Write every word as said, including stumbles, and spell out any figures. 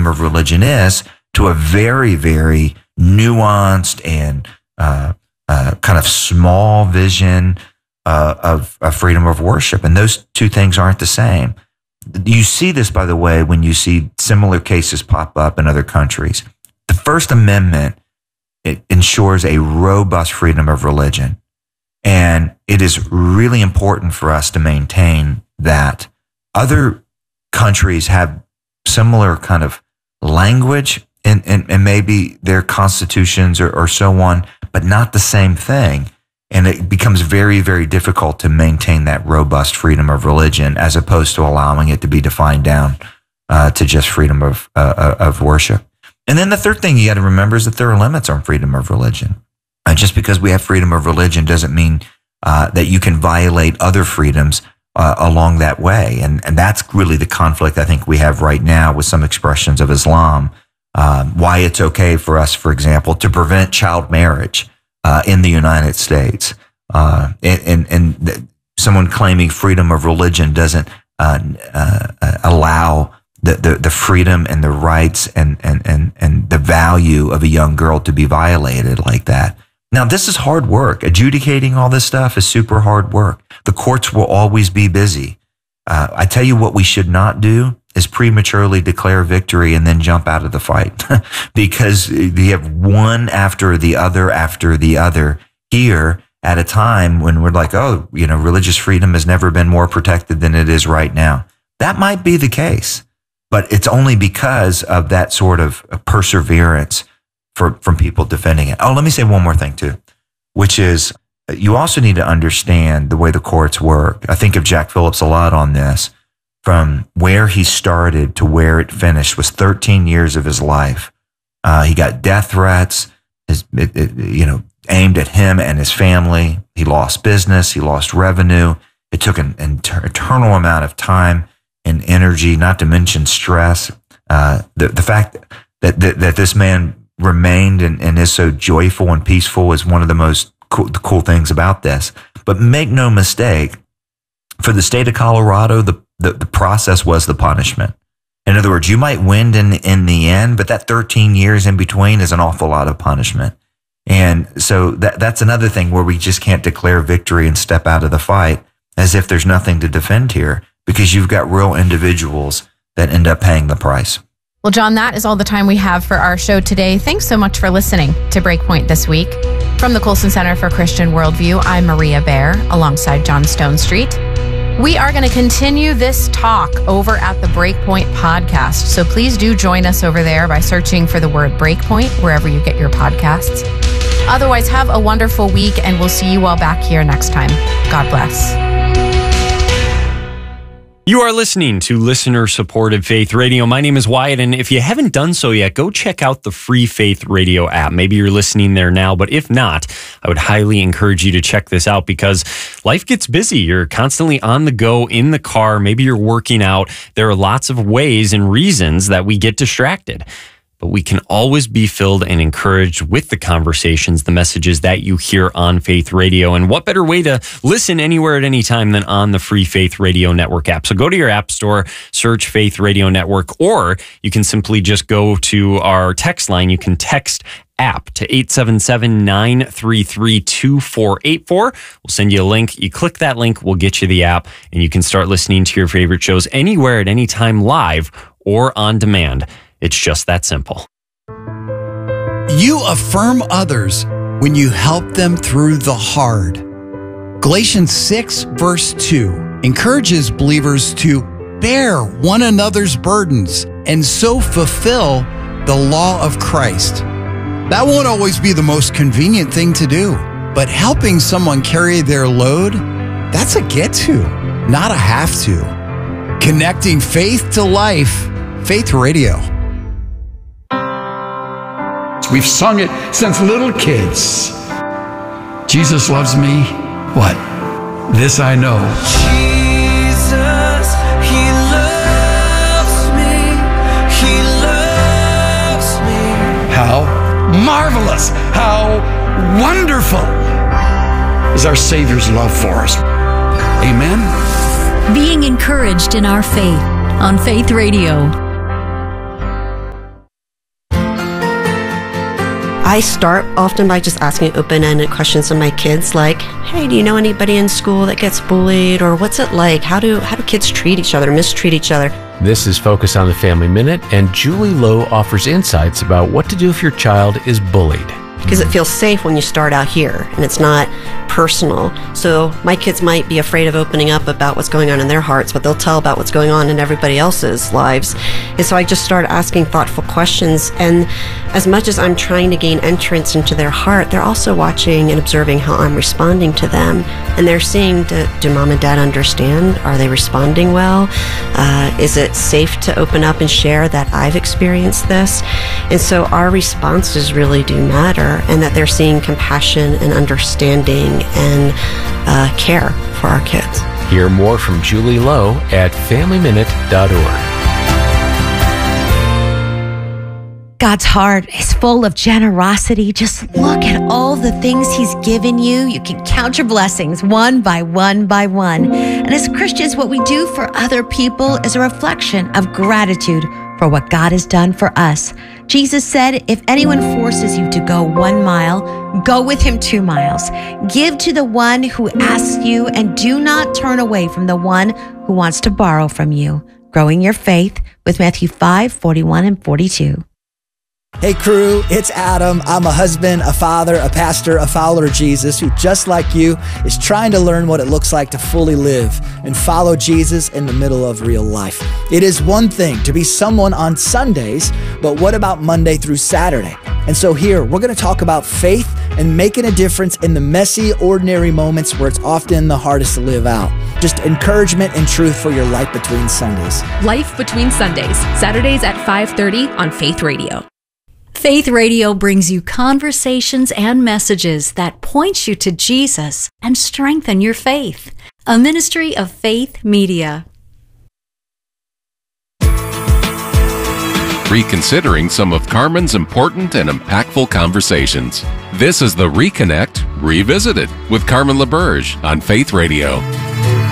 freedom of religion is to a very, very nuanced and uh, uh, kind of small vision uh, of, of freedom of worship. And those two things aren't the same. You see this, by the way, when you see similar cases pop up in other countries. The First Amendment, it ensures a robust freedom of religion. And it is really important for us to maintain that. Other countries have similar kind of language and, and, and maybe their constitutions or, or so on, but not the same thing. And it becomes very, very difficult to maintain that robust freedom of religion as opposed to allowing it to be defined down uh, to just freedom of uh, of worship. And then the third thing you got to remember is that there are limits on freedom of religion. Uh, just because we have freedom of religion doesn't mean uh, that you can violate other freedoms uh, along that way. And, and that's really the conflict I think we have right now with some expressions of Islam. Um, why it's okay for us, for example, to prevent child marriage uh, in the United States. Uh, and and, and th- someone claiming freedom of religion doesn't uh, uh, allow the, the, the freedom and the rights and, and, and, and the value of a young girl to be violated like that. Now, this is hard work. Adjudicating all this stuff is super hard work. The courts will always be busy. Uh, I tell you what we should not do is prematurely declare victory and then jump out of the fight because you have one after the other after the other here at a time when we're like, oh, you know, religious freedom has never been more protected than it is right now. That might be the case, but it's only because of that sort of perseverance for, from people defending it. Oh, let me say one more thing too, which is you also need to understand the way the courts work. I think of Jack Phillips a lot on this. From where he started to where it finished was thirteen years of his life. Uh, he got death threats, his, it, it, you know, aimed at him and his family. He lost business. He lost revenue. It took an, an eternal amount of time and energy, not to mention stress. Uh, the, the fact that, that, that this man remained and, and is so joyful and peaceful is one of the most cool, the cool things about this. But make no mistake, for the state of Colorado, the The, the process was the punishment. In other words, you might win in, in the end, but that thirteen years in between is an awful lot of punishment. And so that that's another thing where we just can't declare victory and step out of the fight as if there's nothing to defend here, because you've got real individuals that end up paying the price. Well, John, that is all the time we have for our show today. Thanks so much for listening to Breakpoint this week. From the Colson Center for Christian Worldview, I'm Maria Bear alongside John Stonestreet. We are going to continue this talk over at the Breakpoint podcast. So please do join us over there by searching for the word Breakpoint wherever you get your podcasts. Otherwise, have a wonderful week, and we'll see you all back here next time. God bless. You are listening to listener-supported Faith Radio. My name is Wyatt, and if you haven't done so yet, go check out the free Faith Radio app. Maybe you're listening there now, but if not, I would highly encourage you to check this out because life gets busy. You're constantly on the go, in the car. Maybe you're working out. There are lots of ways and reasons that we get distracted. But we can always be filled and encouraged with the conversations, the messages that you hear on Faith Radio. And what better way to listen anywhere at any time than on the free Faith Radio Network app? So go to your app store, search Faith Radio Network, or you can simply just go to our text line. You can text app to eight seven seven, nine three three, two four eight four. We'll send you a link. You click that link, we'll get you the app, and you can start listening to your favorite shows anywhere at any time, live or on demand. It's just that simple. You affirm others when you help them through the hard. Galatians six, verse two encourages believers to bear one another's burdens and so fulfill the law of Christ. That won't always be the most convenient thing to do, but helping someone carry their load, that's a get to, not a have to. Connecting faith to life, Faith Radio. We've sung it since little kids. Jesus loves me. What? This I know. Jesus, he loves me. He loves me. How marvelous, how wonderful is our Savior's love for us. Amen. Being encouraged in our faith on Faith Radio. I start often by just asking open-ended questions of my kids, like, hey, do you know anybody in school that gets bullied? Or what's it like? How do how do kids treat each other, mistreat each other? This is Focus on the Family Minute, and Julie Lowe offers insights about what to do if your child is bullied. Because it feels safe when you start out here and it's not personal. So my kids might be afraid of opening up about what's going on in their hearts, but they'll tell about what's going on in everybody else's lives. And so I just started asking thoughtful questions. And as much as I'm trying to gain entrance into their heart, they're also watching and observing how I'm responding to them. And they're seeing, do, do mom and dad understand? Are they responding well? Uh, is it safe to open up and share that I've experienced this? And so our responses really do matter, and that they're seeing compassion and understanding and uh, care for our kids. Hear more from Julie Lowe at family minute dot org. God's heart is full of generosity. Just look at all the things He's given you. You can count your blessings one by one by one. And as Christians, what we do for other people is a reflection of gratitude for what God has done for us. Jesus said, if anyone forces you to go one mile, go with him two miles. Give to the one who asks you, and do not turn away from the one who wants to borrow from you. Growing your faith with Matthew five, forty-one and forty-two. Hey crew, it's Adam. I'm a husband, a father, a pastor, a follower of Jesus who, just like you, is trying to learn what it looks like to fully live and follow Jesus in the middle of real life. It is one thing to be someone on Sundays, but what about Monday through Saturday? And so here, we're going to talk about faith and making a difference in the messy, ordinary moments where it's often the hardest to live out. Just encouragement and truth for your life between Sundays. Life Between Sundays, Saturdays at five thirty on Faith Radio. Faith Radio brings you conversations and messages that point you to Jesus and strengthen your faith. A ministry of Faith Media. Reconsidering some of Carmen's important and impactful conversations. This is the Reconnect Revisited with Carmen LaBerge on Faith Radio.